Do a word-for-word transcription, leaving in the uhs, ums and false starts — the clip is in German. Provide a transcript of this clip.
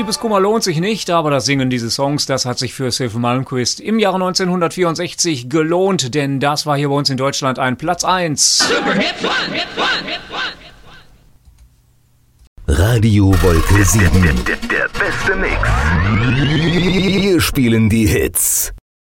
Liebeskummer lohnt sich nicht, aber das Singen dieses Songs, das hat sich für Sylvan Malmkvist im Jahre neunzehnhundertvierundsechzig gelohnt, denn das war hier bei uns in Deutschland ein Platz eins. Super Hit One, Hit One, Hit One. Radio Wolke sieben. Der, der, der beste Mix. Wir spielen die Hits.